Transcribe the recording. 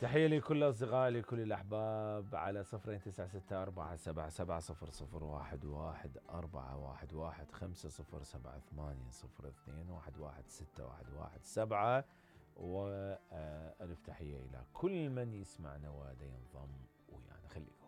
تحية لكل أصدقائي لكل الأحباب على 0964777011 وألف تحية إلى كل من يسمعنا وهذا ينضم ويانا. خليكم